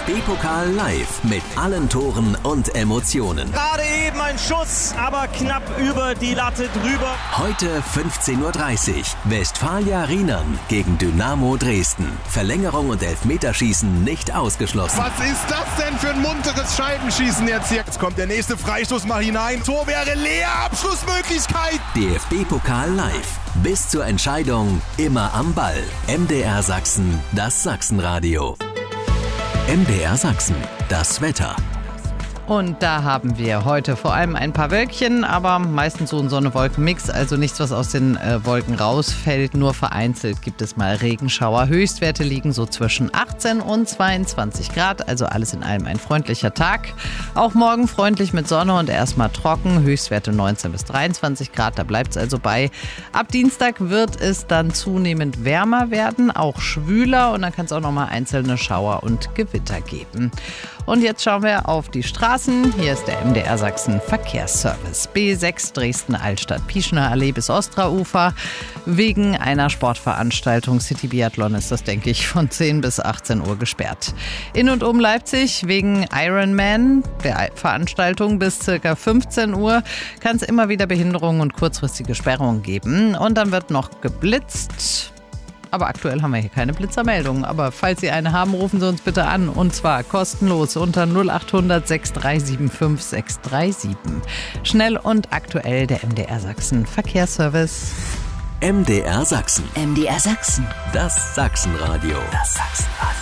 DFB-Pokal live mit allen Toren und Emotionen. Gerade eben ein Schuss, aber knapp über die Latte drüber. Heute 15:30 Uhr. Westfalia Rheinland gegen Dynamo Dresden. Verlängerung und Elfmeterschießen nicht ausgeschlossen. Was ist das denn für ein munteres Scheibenschießen jetzt hier? Jetzt kommt der nächste Freistoß, mach hinein. Tor wäre leer, Abschlussmöglichkeit. DFB-Pokal live. Bis zur Entscheidung immer am Ball. MDR Sachsen, das Sachsenradio. MDR Sachsen, das Wetter. Und da haben wir heute vor allem ein paar Wölkchen, aber meistens so ein Sonne-Wolken-Mix, also nichts, was aus den Wolken rausfällt. Nur vereinzelt gibt es mal Regenschauer. Höchstwerte liegen so zwischen 18 und 22 Grad, also alles in allem ein freundlicher Tag. Auch morgen freundlich mit Sonne und erstmal trocken. Höchstwerte 19 bis 23 Grad, da bleibt es also bei. Ab Dienstag wird es dann zunehmend wärmer werden, auch schwüler, und dann kann es auch nochmal einzelne Schauer und Gewitter geben. Und jetzt schauen wir auf die Straßen. Hier ist der MDR Sachsen Verkehrsservice. B6 Dresden-Altstadt-Pieschner Allee bis Ostraufer. Wegen einer Sportveranstaltung City Biathlon ist das, denke ich, von 10 bis 18 Uhr gesperrt. In und um Leipzig wegen Ironman, der Veranstaltung, bis ca. 15 Uhr kann es immer wieder Behinderungen und kurzfristige Sperrungen geben. Und dann wird noch geblitzt. Aber aktuell haben wir hier keine Blitzermeldungen. Aber falls Sie eine haben, rufen Sie uns bitte an. Und zwar kostenlos unter 0800 6375 637. Schnell und aktuell der MDR Sachsen Verkehrsservice. MDR Sachsen. MDR Sachsen. Das Sachsenradio. Das Sachsenradio.